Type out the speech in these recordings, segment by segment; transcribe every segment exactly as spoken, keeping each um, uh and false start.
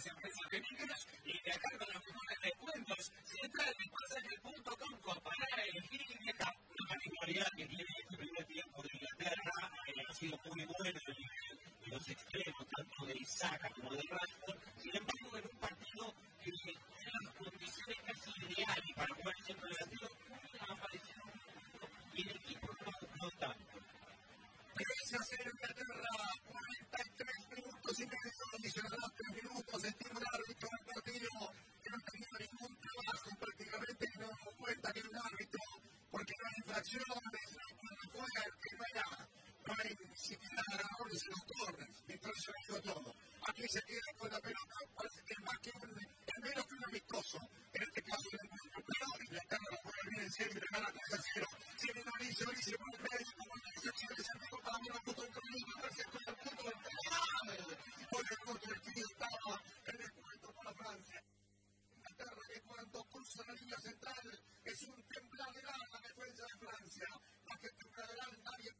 las empresas femeninas y de acá con los mejores descuentos. Si entra en pasaje punto com para elegir y dejar una particularidad que tiene este primer tiempo de Inglaterra, eh, ha sido muy bueno el nivel de los extremos, tanto de Isaka como de Rashford. Sin embargo, en un partido que tiene las condiciones casi ideales para jugar el centro delantero, ha aparecido un poco y el equipo no, no tanto. tres a cero Inglaterra, cuarenta y tres minutos y medio, adicionados tres minutos, estima el árbitro del partido, que no ha tenido ningún trabajo, prácticamente no cuenta que un árbitro, porque no hay infracciones, no hay fuera, que no hay nada, no hay ni siquiera agarradores en los corners, entonces yo digo todo. Aquí se queda con la pelota, parece que es más que un, es menos que un amistoso, en este caso el encuentro, pero Inglaterra lo juega bien en serio y le gana tres a cero. Sin el inicio, dice por el medio, como el inicio, si le sentido para mí, la puto increíble, parece que el punto del penal, por el otro partido estaba en el cuento para Francia. Inglaterra que cuando cruza la línea central es un tembladeral la defensa de Francia, más que tembladeral nadie.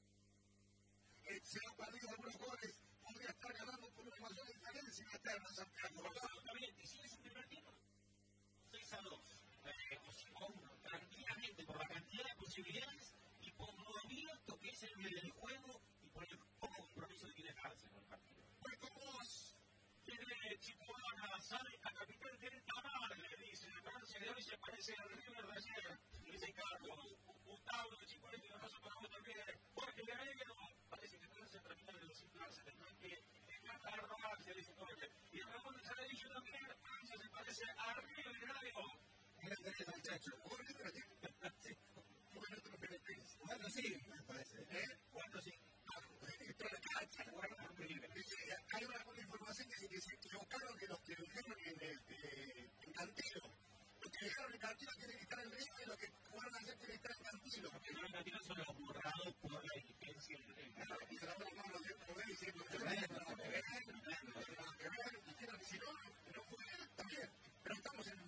Se han perdido algunos goles, podría estar ganando por una mayor diferencia Inglaterra, Santiago. Absolutamente, si es un primer tiempo, seis a dos, eh, o cinco a uno, tranquilamente por la cantidad de posibilidades y por lo abierto que es el, el juego y por el poco compromiso que tiene Hansen con el partido. Voy con vos. Tiene Chicoana, sale a capitán del Tamal, le dice, Francia de hoy se parece al River de ayer, le dice Carlos, Gustavo de Chicoana y no se paramos también, Jorge de Arevalo, parece que Francia termina de desinflarse, tendrán que dejar a robarse, dice Jorge. Y Ramón de Saladillo también, Francia se parece a River de Arevalo. Mira que es el chacho, ¿cómo le trae? Sí, bueno, otro Filipinas. Bueno, sí, me parece. ¿Eh? ¿Cuánto sí? Esto es la cancha, bueno, hay una, una información que dice que se equivocaron que los que dijeron en, este, en Cantilo. Los que dijeron en Cantilo tienen que estar en Río y los que jugaron ayer tienen que estar en Cantilo. Los que no en Cantilo son los borrados por la dirigencia del Río. Y se la van a mano de poder diciendo que no hay nada que ver, no hay nada que ver, dijeron que si no, no fue, también. Pero estamos en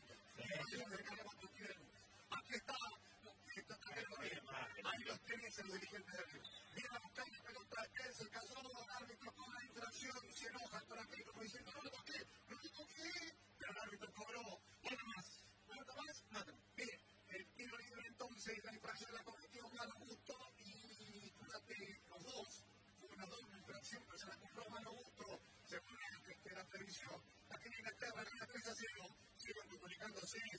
aquí está, esto también lo mismo. Ahí los tenés en los dirigentes de Río. Viene a buscar la pelota, él se cayó, el árbitro con la infracción, se enoja con la pelota, diciendo, no lo toqué, no lo toqué, pero el árbitro cobró, nada más, nada más, nada. Bien, el tiro libre entonces, la infracción la cometió Malo Gusto y fíjate, los dos, fue una doble infracción, pero se la cobró Malo Gusto, según la televisión. Aquí en Inglaterra, gana tres a cero, siguen comunicándose